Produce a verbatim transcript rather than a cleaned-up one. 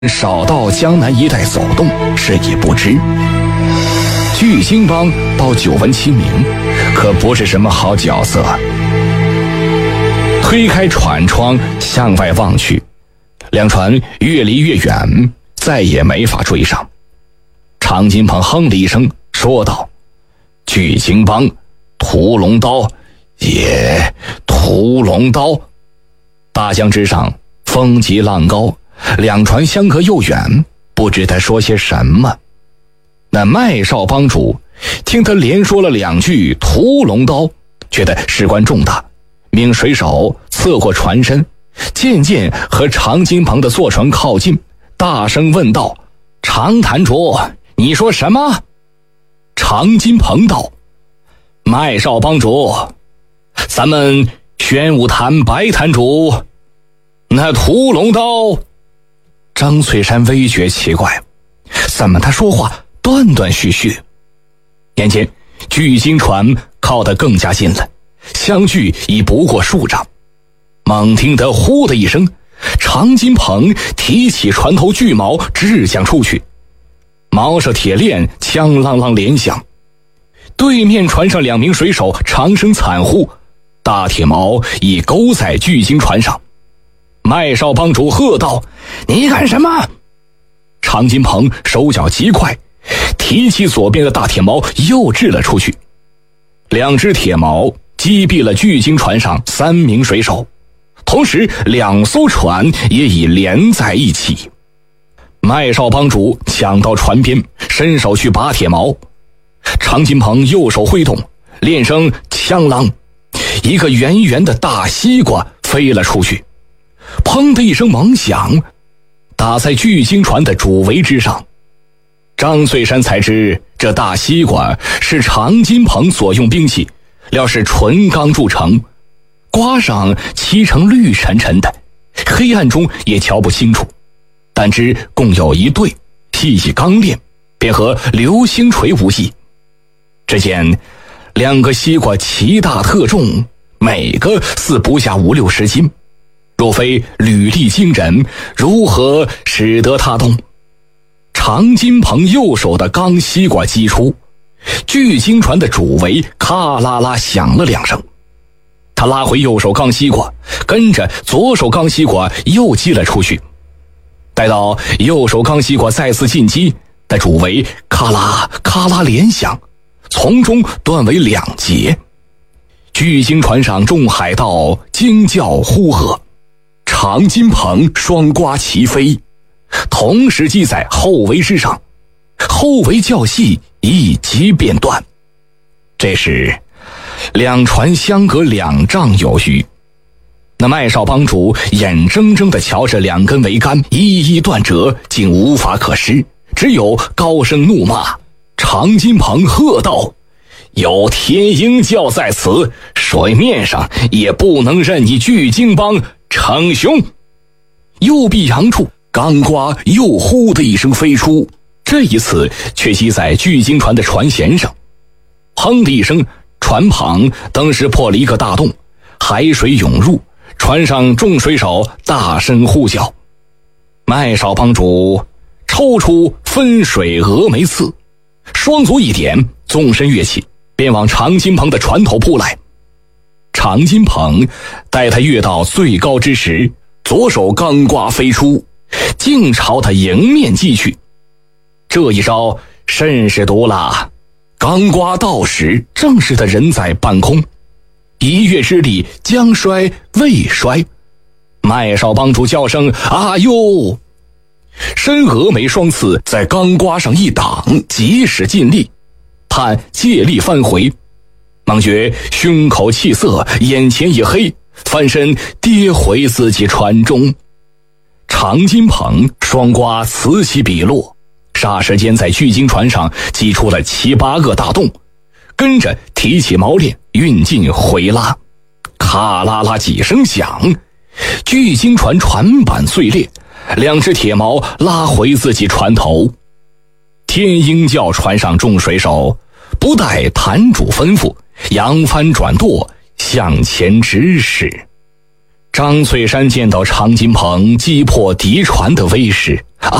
少到江南一带走动，是已不知。巨鲸帮到久闻其名，可不是什么好角色。推开船窗向外望去，两船越离越远，再也没法追上。常金鹏哼了一声说道：巨鲸帮屠龙刀也屠龙刀。大江之上风急浪高，两船相隔又远，不知他说些什么。那麦少帮主听他连说了两句屠龙刀，觉得事关重大，命水手侧过船身，渐渐和常金鹏的坐船靠近，大声问道：常坛主，你说什么？常金鹏道：麦少帮主，咱们玄武坛白坛主那屠龙刀。张翠山微觉奇怪，怎么他说话断断续续？眼前巨鲸船靠得更加近了，相距已不过数丈。猛听得呼的一声，常金鹏提起船头巨矛掷将出去，矛上铁链枪啷啷连响。对面船上两名水手长声惨呼，大铁矛已勾在巨鲸船上。麦少帮主喝道：你干什么？常金鹏手脚极快，提起左边的大铁矛又掷了出去。两只铁矛击毙了巨鲸船上三名水手，同时两艘船也已连在一起。麦少帮主抢到船边，伸手去拔铁矛。常金鹏右手挥动，练声枪啷，一个圆圆的大西瓜飞了出去，砰的一声猛响，打在巨鲸船的主桅之上。张翠山才知这大西瓜是常金鹏所用兵器，料是纯钢铸成，瓜上漆成绿沉沉的，黑暗中也瞧不清楚，但知共有一对，细细钢炼，便和流星锤无异。只见两个西瓜奇大特重，每个似不下五六十斤，若非履历惊人，如何使得他动？常金鹏右手的钢西瓜击出，巨鲸船的主桅咔啦啦响了两声。他拉回右手钢西瓜，跟着左手钢西瓜又击了出去。待到右手钢西瓜再次进击，那主桅咔啦咔啦连响，从中断为两截。巨鲸船上众海盗惊叫呼喝，常金鹏双瓜齐飞，同时击在后桅之上，后桅较细，一击便断。这时两船相隔两丈有余，那麦少帮主眼睁睁地瞧着两根桅杆一一断折，竟无法可施，只有高声怒骂。常金鹏喝道：有天鹰教在此，水面上也不能任你巨鲸帮逞雄。右臂扬处，钢瓜又呼的一声飞出，这一次却击在巨鲸船的船舷上。砰的一声，船旁登时破了一个大洞，海水涌入，船上众水手大声呼叫。麦少帮主抽出分水峨眉刺，双足一点，纵身跃起，便往常金鹏的船头扑来。常金鹏待他跃到最高之时，左手钢瓜飞出，竟朝他迎面击去。这一招甚是毒辣，钢瓜到时正是他人在半空，一跃之力将摔未摔。麦少帮主叫声啊哟，伸峨眉双刺在钢瓜上一挡，即使尽力，盼借力翻回，猛觉胸口气塞，眼前一黑，翻身跌回自己船中。常金鹏双瓜此起彼落，霎时间在巨鲸船上击出了七八个大洞，跟着提起锚链运劲回拉，咔啦啦几声响，巨鲸船船板碎裂，两只铁锚拉回自己船头。天鹰教船上众水手不待坛主吩咐，扬帆转舵向前直驶。 张翠山见到常金鹏击破敌船的威势，